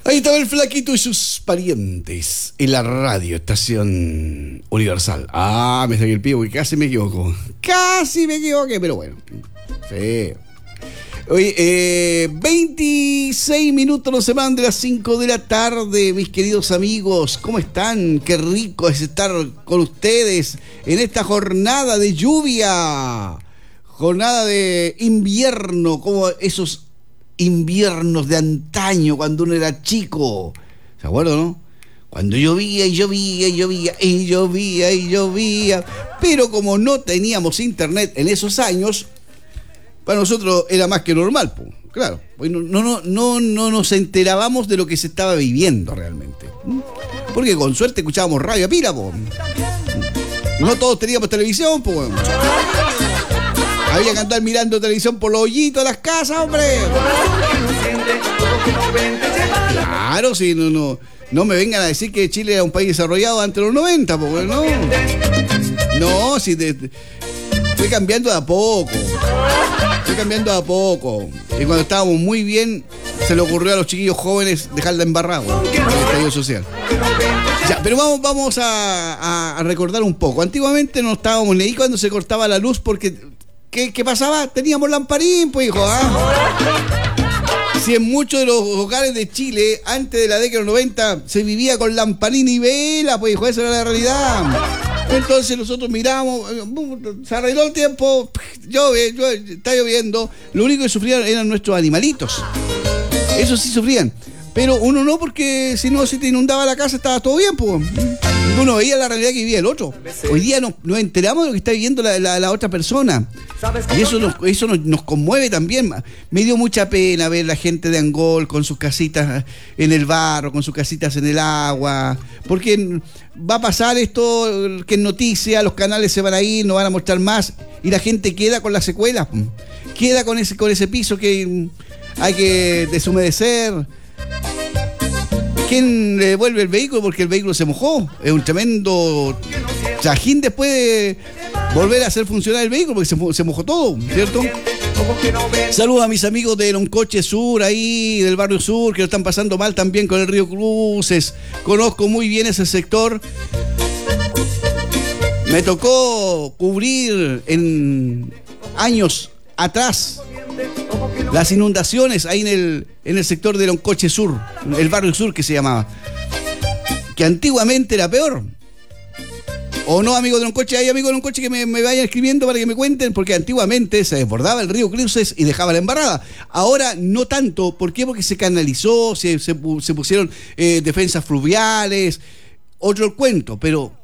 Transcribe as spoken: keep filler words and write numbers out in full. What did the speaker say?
Ahí estaba el flaquito y sus parientes en la radio Estación Universal. Ah, me saqué el pie porque casi me equivoco. Casi me equivoqué, pero bueno. Sí. Oye, eh, veintiséis minutos no se van de las cinco de la tarde, mis queridos amigos. ¿Cómo están? Qué rico es estar con ustedes en esta jornada de lluvia. Jornada de invierno, como esos inviernos de antaño cuando uno era chico. ¿Se acuerdan, no? Cuando llovía y llovía y llovía y llovía y llovía. Pero como no teníamos internet en esos años, para nosotros era más que normal, pues. Claro, no, no, no, no nos enterábamos de lo que se estaba viviendo realmente. Porque con suerte escuchábamos radio a pila, pues. No todos teníamos televisión, pues. Había que andar mirando televisión por los hoyitos de las casas, hombre. Claro, sí, no, no, no me vengan a decir que Chile era un país desarrollado antes de los noventa, porque no. No, sí, de, de, fue cambiando de a poco. Fue cambiando de a poco. Y cuando estábamos muy bien, se le ocurrió a los chiquillos jóvenes dejarla embarrada, en el estallido social. Ya, pero vamos, vamos a, a, a recordar un poco. Antiguamente no estábamos ni ahí cuando se cortaba la luz porque... ¿Qué, ¿Qué pasaba? Teníamos lamparín, pues, hijo, ¿ah? Si en muchos de los hogares de Chile, antes de la década de los noventa, se vivía con lamparín y vela, pues, hijo, esa era la realidad. Entonces nosotros miramos, se arregló el tiempo, llueve, llueve, está lloviendo. Lo único que sufrían eran nuestros animalitos. Eso sí sufrían. Pero uno no, porque si no, si te inundaba la casa, estaba todo bien, pues. Uno veía la realidad que vivía el otro. Hoy día nos, nos enteramos de lo que está viviendo la, la, la otra persona. Y eso, nos, eso nos, nos conmueve también. Me dio mucha pena ver la gente de Angol con sus casitas en el barro, con sus casitas en el agua. Porque va a pasar esto que es noticia, los canales se van a ir, no van a mostrar más. Y la gente queda con las secuelas. Queda con ese, con ese piso que hay que deshumedecer. ¿Quién le devuelve el vehículo? Porque el vehículo se mojó. Es un tremendo trajín después de volver a hacer funcionar el vehículo, porque se, se mojó todo, ¿cierto? Saludos a mis amigos de Loncoche Sur, ahí del barrio sur, que lo están pasando mal también con el río Cruces. Conozco muy bien ese sector. Me tocó cubrir en años atrás las inundaciones ahí en el, en el sector de Loncoche Sur, el barrio sur que se llamaba, que antiguamente era peor. O no, amigos de Loncoche, hay amigos de Loncoche que me, me vayan escribiendo para que me cuenten, porque antiguamente se desbordaba el río Cruces y dejaba la embarrada. Ahora no tanto. ¿Por qué? Porque se canalizó, se, se, se pusieron eh, defensas fluviales, otro cuento, pero